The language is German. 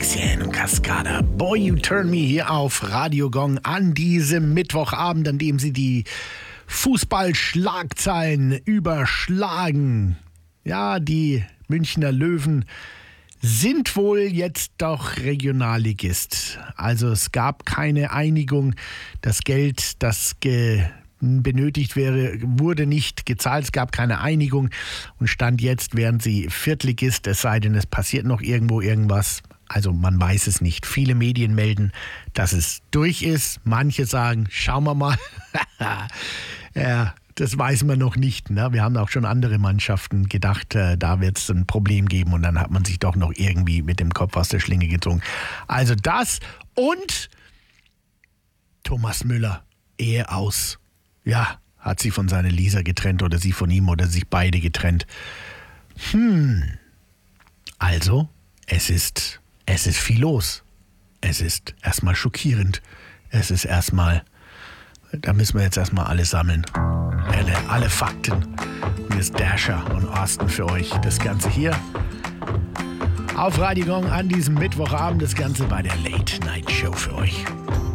Dixie und Cascada. Boy, You Turn Me hier auf Radio Gong an diesem Mittwochabend, an dem Sie die Fußballschlagzeilen überschlagen. Ja, die Münchner Löwen sind wohl jetzt doch Regionalligist. Also es gab keine Einigung. Das Geld, das benötigt wäre, wurde nicht gezahlt. Es gab keine Einigung. Und Stand jetzt wären sie Viertligist, es sei denn, es passiert noch irgendwo irgendwas. Also man weiß es nicht. Viele Medien melden, dass es durch ist. Manche sagen, schauen wir mal. Ja, das weiß man noch nicht. Ne? Wir haben auch schon andere Mannschaften gedacht, da wird es ein Problem geben. Und dann hat man sich doch noch irgendwie mit dem Kopf aus der Schlinge gezogen. Also das und Thomas Müller, Ehe aus. Ja, hat sie von seiner Lisa getrennt oder sie von ihm oder sich beide getrennt. Also, es ist viel los. Es ist erstmal schockierend. Es ist erstmal, da müssen wir jetzt erstmal alles sammeln. Alle Fakten. Und jetzt Dasher und Austin für euch. Das Ganze hier auf Radio Gong an diesem Mittwochabend. Das Ganze bei der Late Night Show für euch.